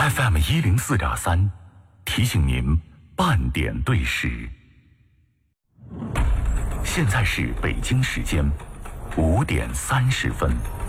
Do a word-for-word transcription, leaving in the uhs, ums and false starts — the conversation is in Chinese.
F M 一零四点三，提醒您半点对时。现在是北京时间五点三十分。